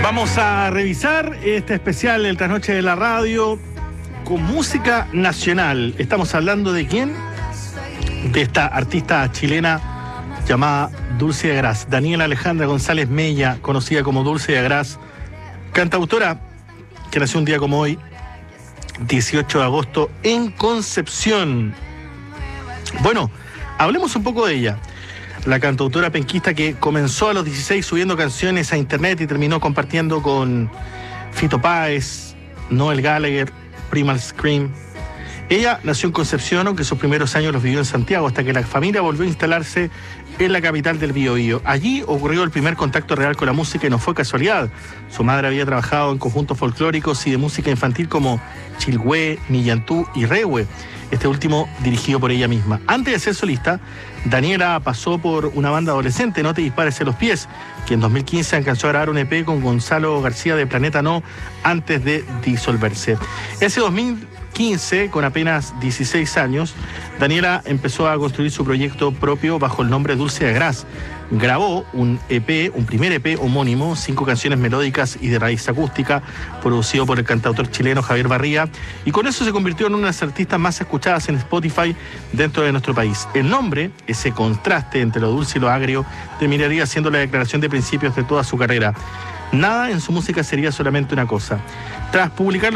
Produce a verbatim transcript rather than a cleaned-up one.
Vamos a revisar este especial El Trasnoche de la Radio con música nacional. Estamos hablando de quién, de esta artista chilena llamada Dulce de Agraz, Daniela Alejandra González Mella, conocida como Dulce de Agraz, cantautora que nació un día como hoy, dieciocho de agosto, en Concepción. Bueno, hablemos un poco de ella. La cantautora penquista que comenzó a los dieciséis subiendo canciones a internet y terminó compartiendo con Fito Páez, Noel Gallagher, Primal Scream. Ella nació en Concepción, aunque sus primeros años los vivió en Santiago, hasta que la familia volvió a instalarse en la capital del Biobío. Allí ocurrió el primer contacto real con la música y no fue casualidad. Su madre había trabajado en conjuntos folclóricos y de música infantil como Chilhue, Millantú y Rehue, este último dirigido por ella misma. Antes de ser solista, Daniela pasó por una banda adolescente, No te dispares a los pies, que en dos mil quince alcanzó a grabar un E P con Gonzalo García de Planeta No antes de disolverse. Ese dos mil quince, con apenas dieciséis años, Daniela empezó a construir su proyecto propio bajo el nombre Dulce de Agraz. Grabó un E P, un primer E P homónimo, cinco canciones melódicas y de raíz acústica, producido por el cantautor chileno Javier Barría, y con eso se convirtió en una de las artistas más escuchadas en Spotify dentro de nuestro país. El nombre, ese contraste entre lo dulce y lo agrio, terminaría siendo la declaración de principios de toda su carrera. Nada en su música sería solamente una cosa. Tras publicar